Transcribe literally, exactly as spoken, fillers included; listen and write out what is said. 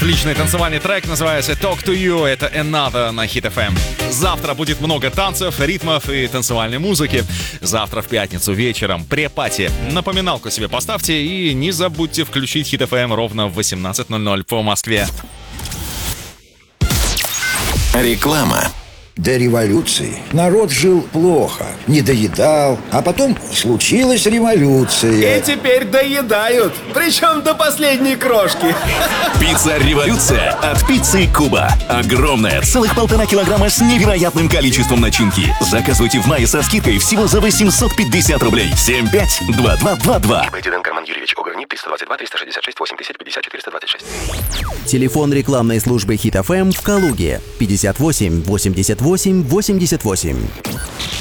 Отличный танцевальный трек, называется Talk to You, это Another на Hit эф эм. Завтра будет много танцев, ритмов и танцевальной музыки. Завтра в пятницу вечером пре-пати. Напоминалку себе поставьте и не забудьте включить Hit эф эм ровно в восемнадцать ноль ноль по Москве. Реклама. До революции народ жил плохо, не доедал, а потом случилась революция. И теперь доедают, причем до последней крошки. Пицца-революция от пиццы Куба. Огромная, целых полтора килограмма с невероятным количеством начинки. Заказывайте в мае со скидкой всего за восемьсот пятьдесят рублей. семь пять два два два два. Байден Карман Юрьевич, ОГРНИ триста двадцать два триста шестьдесят шесть восемьдесят пятьдесят четыреста двадцать шесть. Телефон рекламной службы Hit эф эм в Калуге пятьдесят восемь восемьдесят восемь восемьдесят восемь.